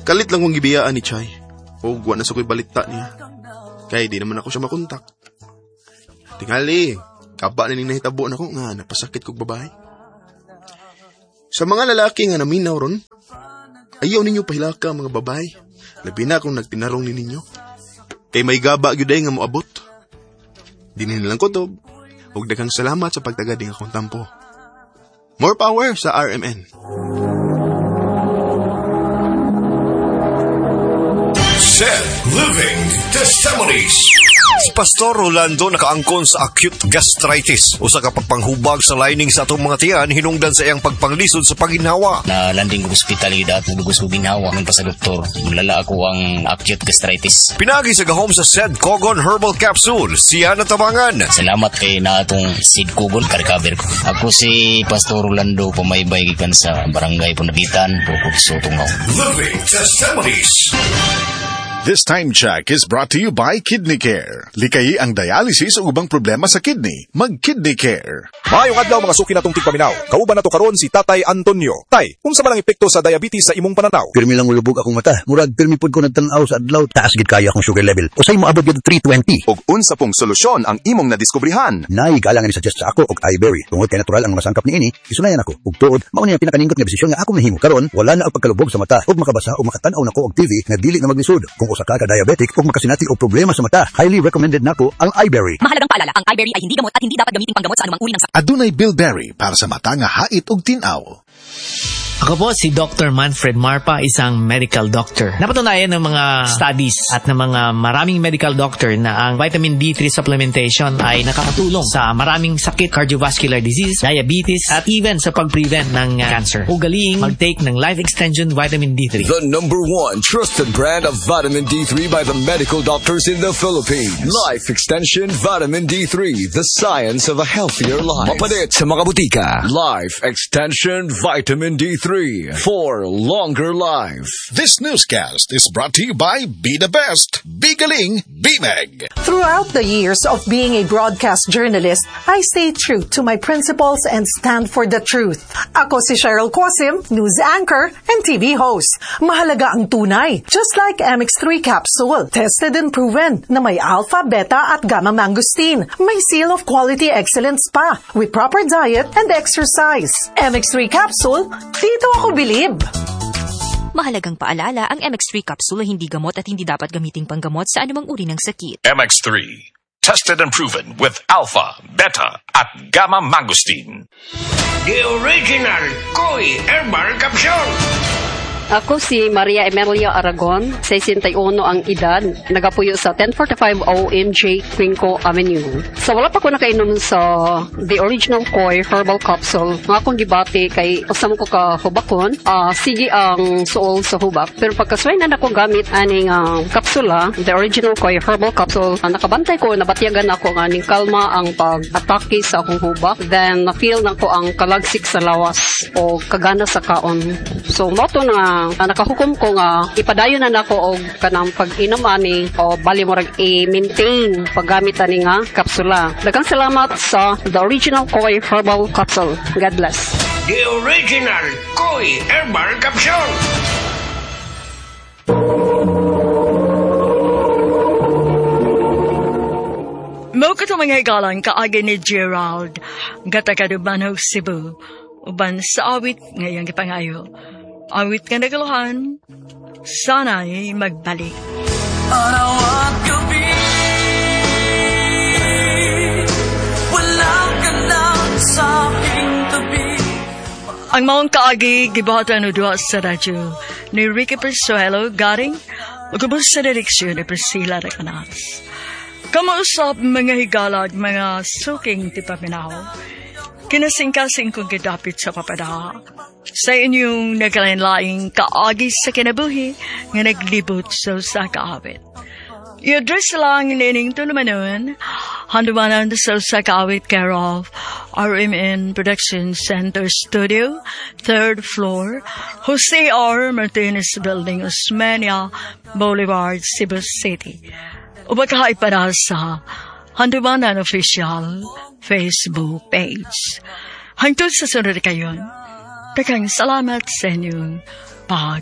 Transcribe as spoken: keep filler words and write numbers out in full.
Kalit lang kong gibiyaan ni Chay. O guwan na sa ko'y balita niya. Kaya di naman ako siya makontak. Tingali, kaba na ning nahitabo na ko nga napasakit kong babae. Sa mga lalaki nga naminaw ron, ayaw ninyo pahilaka mga babae. Labi na kung nagtinarong ni ninyo. Kay may gaba gyuday nga moabot. Dinin lang ko to. Huwag daghang salamat sa pagtagading akong tampo. More power sa R M N. Said Living Testimonies. Si Pastor Rolando nakaangkon sa acute gastritis. Usa ka pagpanghubag sa lining sa atong mga tiyan hinungdan sa iyang pagpanglisod sa paginhawa. Na landing ko sa ospital at nagugos ko ginhawa ngon pa sa doktor. Mulala ako ang acute gastritis. Pinagi sa gahom sa Said Cogon Herbal Capsule. Siya natabangan. Salamat kay na atong Said Cogon ka-recover ko. Ako si Pastor Rolando pumaybay gikan sa barangay Punabitan, Bukod Sotungaw. Living Testimonies. This time check is brought to you by Kidney Care. Likayi ang dialysis o ubang problema sa kidney. Mag-Kidney Care. Maayong adlaw mga suki natong tigpaminaw. Kauban nato karon si Tatay Antonio. Tay, kung sa malang epekto sa diabetes sa imong pananaw? Pirmi lang ulubog akong mata. Murag pirmi pud ko nagtan-aw sa adlaw. Taas gid kaya akong sugar level. Usay mo abot gid three twenty. Og unsa pong solusyon ang imong nadiskubrihan? Nay galang ni suggest sa ako og iBerry. Tungod kay natural ang mga sangkap niini, isulayan ako. Ug tuod, mao ni ang pinakaningkot nga desisyon nga ako nahimo. Karon wala na ang pagkalubog sa mata ug makabasa o makatan-aw nako og T V nga dili na maglisod. Kung usa ka ka diabetic ug makasinati og problema sa mata, highly recommended nako ang iBerry. Mahalagang paalala, ang iBerry ay hindi gamot at hindi dapat gamitin panggamot sa anumang uri ng sakit. Adunay Bilberry para sa mata nga hait ug tin-aw. Ako po si Doctor Manfred Marpa, isang medical doctor. Napatunayan ng mga studies at ng mga maraming medical doctor na ang vitamin D three supplementation ay nakakatulong sa maraming sakit, cardiovascular disease, diabetes, at even sa pag-prevent ng uh, cancer. Ugaling mag-take ng Life Extension Vitamin D three. The number one trusted brand of vitamin D three by the medical doctors in the Philippines. Life Extension Vitamin D three, the science of a healthier life. Mapalit sa mga butika. Life Extension Vitamin D three for longer life. This newscast is brought to you by Be The Best, Be Galing, Be Meg. Throughout the years of being a broadcast journalist, I stay true to my principles and stand for the truth. Ako si Cheryl Cosim, news anchor and T V host. Mahalaga ang tunay, just like M X three capsule. Tested and proven na may alpha, beta at gamma mangosteen. May seal of quality excellence pa with proper diet and exercise. M X three capsule, dito ako bilib. Mahalagang paalala, ang M X three capsule ay hindi gamot at hindi dapat gamiting panggamot sa anumang uri ng sakit. M X three, tested and proven with alpha, beta, at gamma mangosteen. The original Koi Herbal Capsule. Ako si Maria Emelia Aragon, sesenta y uno ang edad, nagapuyo sa ten forty-five O M J Quinco Avenue. So wala pa ko nakainom sa The Original Koi Herbal Capsule. Nga akong gibati kay usam ko ka hubakon, uh, sige ang suol sa hubak. Pero pagkasway na ako gamit aning uh, kapsula, The Original Koi Herbal Capsule, uh, nakabantay ko, nabatyagan ako nga aning kalma ang pag-atake sa akong hubak. Then na-feel na ko ang kalagsik sa lawas o kagana sa kaon. So moto na Uh, nakahukom ko nga ipadayon na nako og kanang pag-inom ani o bali mo rag i-maintain paggamit ani nga kapsula. Daghang salamat sa The Original Koi Herbal Capsule. God bless. The Original Koi Herbal Capsule. Mo ka mga higalan kaagi ni Gerald gatagaduban ho Cebu uban sa awit ngayong gipangayo. Awit ka nagaluhan, sana'y magbalik. All I want to be, wala ka lang sa aking tabi. Ang maong kaagi, gibahatan o duha sa radyo ni Ricky Persuelo, garing o gubos sa direksyon ni Priscilla Recanas. Kamausap mga higalag, mga suking tipaminaw. Kinasingkasing kong gidapit sa papadaha. Sa inyong naglain-laing kaagi sa kinabuhi nga naglibot sa usa ka awit. I-address lang nining tulumanon, handumanan sa usa ka awit care of R M N Production Center Studio, third floor, Jose R. Martinez Building, Osmeña Boulevard, Cebu City. Ubakahay para sa Handumanan Official Facebook page. Hangtod sa sunod kayon, daghang salamat sa inyong pag